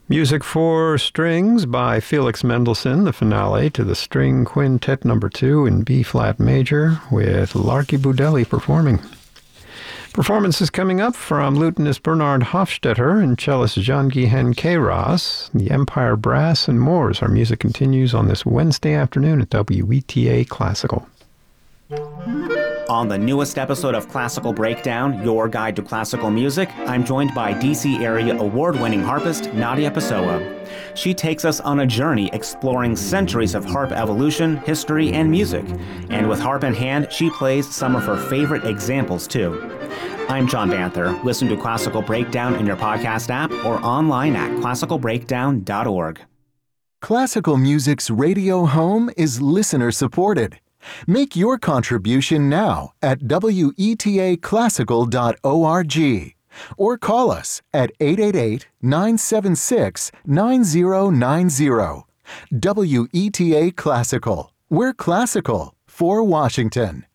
Music for Strings by Felix Mendelssohn, the finale to the String Quintet No. 2 in B-flat major, with Larky Budelli performing. Performances coming up from lutenist Bernard Hofstetter and cellist Jean-Guy Queyras, the Empire Brass, and more as our music continues on this Wednesday afternoon at WETA Classical. On the newest episode of Classical Breakdown, your guide to classical music, I'm joined by DC area award-winning harpist Nadia Pessoa. She takes us on a journey exploring centuries of harp evolution, history, and music. And with harp in hand, she plays some of her favorite examples, too. I'm John Banther. Listen to Classical Breakdown in your podcast app or online at classicalbreakdown.org. Classical music's radio home is listener-supported. Make your contribution now at wetaclassical.org or call us at 888-976-9090. WETA Classical. We're classical for Washington.